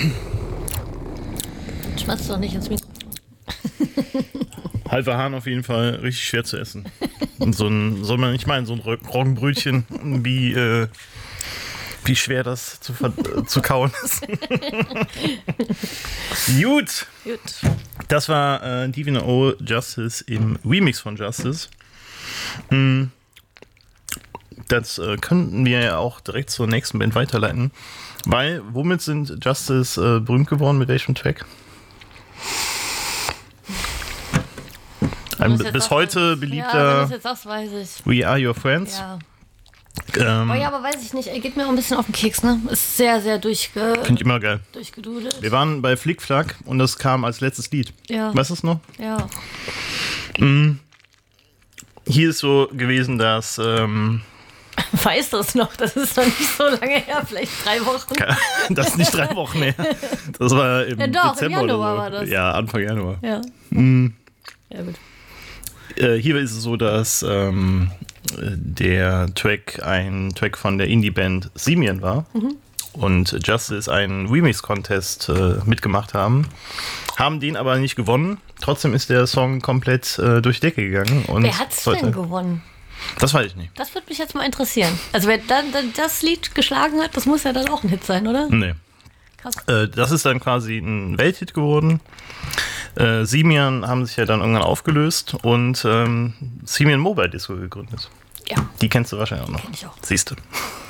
Schmatzt doch nicht ins Mikro. Halber Hahn auf jeden Fall richtig schwer zu essen. Und so ein Roggenbrötchen, wie schwer das zu kauen ist. Gut. Das war Divine O Justice im Remix von Justice. Das könnten wir ja auch direkt zur nächsten Band weiterleiten. Weil, womit sind Justice berühmt geworden? Mit welchem Track? Ein bis heute beliebter. Ja, wenn du das jetzt sagst, weiß ich. We Are Your Friends. Ja. Aber weiß ich nicht. Er geht mir auch ein bisschen auf den Keks, ne? Ist sehr, sehr Finde ich immer geil. durchgedudelt. Wir waren bei Flickflack und das kam als letztes Lied. Ja. Weißt du es noch? Ja. Hier ist so gewesen, dass. Weißt du es noch? Das ist noch nicht so lange her, vielleicht 3 Wochen. Das ist nicht 3 Wochen her. Das war im doch, Dezember im Januar oder so. war das. Ja, Anfang Januar. Ja. Ja, gut. Hier ist es so, dass der Track ein Track von der Indie-Band Simian war und Justice einen Remix-Contest mitgemacht haben den aber nicht gewonnen. Trotzdem ist der Song komplett durch die Decke gegangen. Und wer hat's denn gewonnen? Das weiß ich nicht. Das würde mich jetzt mal interessieren. Also wer dann das Lied geschlagen hat, das muss ja dann auch ein Hit sein, oder? Nee. Krass. Das ist dann quasi ein Welthit geworden. Simian haben sich ja dann irgendwann aufgelöst und Simian Mobile Disco gegründet. Ja. Die kennst du wahrscheinlich auch noch. Kenn ich auch. Siehst du.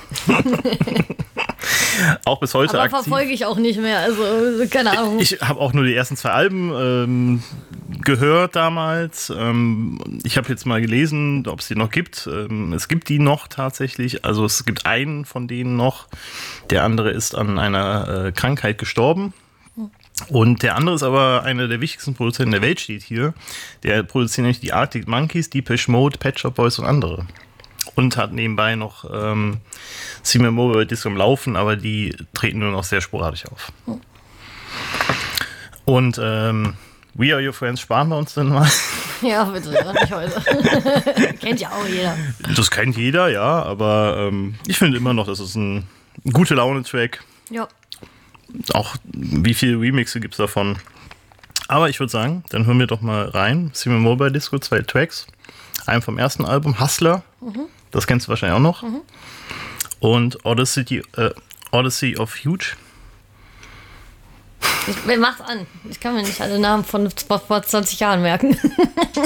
Auch bis heute Aber aktiv. verfolge ich auch nicht mehr, also keine Ahnung. Ich habe auch nur die ersten 2 Alben gehört damals. Ich habe jetzt mal gelesen, ob es die noch gibt. Es gibt die noch tatsächlich. Also es gibt einen von denen noch. Der andere ist an einer Krankheit gestorben. Und der andere ist aber einer der wichtigsten Produzenten der Welt, steht hier. Der produziert nämlich die Arctic Monkeys, Depeche Mode, Pet Shop Boys und andere. Und hat nebenbei noch Simian Mobile Disco am Laufen, aber die treten nur noch sehr sporadisch auf. Und We Are Your Friends sparen wir uns dann mal. Ja, bitte, nicht heute. Kennt ja auch jeder. Das kennt jeder, ja, aber ich finde immer noch, das ist ein gute Laune-Track. Ja. Auch wie viele Remixe gibt es davon? Aber ich würde sagen, dann hören wir doch mal rein. Simian Mobile Disco, 2 Tracks. Einen vom ersten Album, Hustler. Das kennst du wahrscheinlich auch noch. Und Odyssey of Huge. Wer macht's an? Ich kann mir nicht alle Namen von vor 20 Jahren merken.